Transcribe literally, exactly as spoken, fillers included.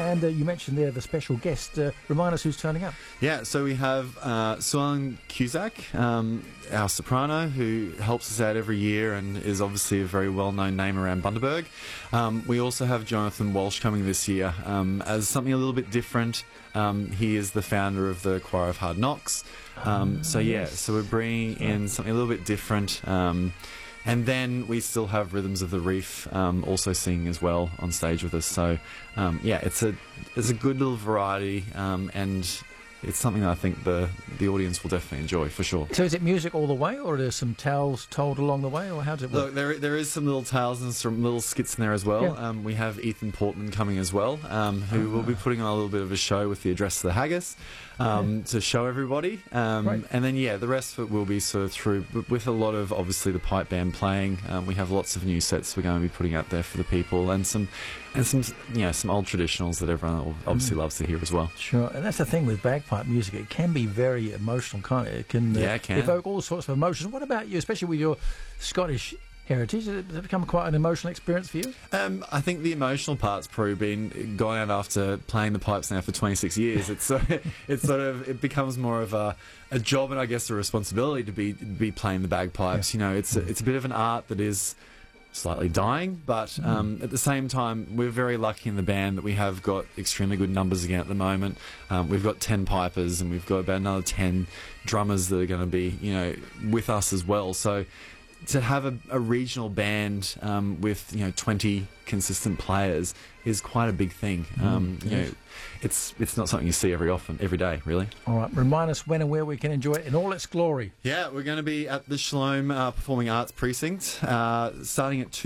And uh, you mentioned there the special guest. Uh, remind us who's turning up. Yeah, so we have uh, Suan Cusack, um, our soprano, who helps us out every year and is obviously a very well-known name around Bundaberg. Um, we also have Jonathan Walsh coming this year um, as something a little bit different. Um, he is the founder of the Choir of Hard Knocks. Um, so yeah, so we're bringing in something a little bit different. Um, and then we still have Rhythms of the Reef um, also singing as well on stage with us. So um, yeah, it's a it's a good little variety, um, and it's something that I think the the audience will definitely enjoy for sure. So is it music all the way, or are there some tales told along the way, or how does it work? Look, there there is some little tales and some little skits in there as well. Yeah. Um, we have Ethan Portman coming as well, um, who will be putting on a little bit of a show with the Address to the Haggis um, yeah. to show everybody. Um, right. And then yeah, the rest of it will be sort of through with a lot of obviously the pipe band playing. Um, we have lots of new sets we're going to be putting out there for the people, and some and some you know some old traditionals that everyone obviously mm. loves to hear as well. Sure, and that's the thing with bagpipe music; it can be very emotional, can't it? It can, uh, yeah, it can evoke all sorts of emotions. What about you, especially with your Scottish heritage? Has it become quite an emotional experience for you? Um, I think the emotional part's probably been gone out after playing the pipes now for twenty-six years. It's uh, it's sort of it becomes more of a, a job and I guess a responsibility to be be playing the bagpipes. Yeah. You know, it's a, it's a bit of an art that is slightly dying, but um, at the same time, we're very lucky in the band that we have got extremely good numbers again at the moment. Um, we've got ten pipers and we've got about another ten drummers that are going to be, you know, with us as well. So to have a, a regional band um, with, you know, twenty consistent players is quite a big thing. Um, mm, you yes. know, it's it's not something you see very often, every day, really. All right, remind us when and where we can enjoy it in all its glory. Yeah, we're going to be at the Shalom uh, Performing Arts Precinct, uh, starting at two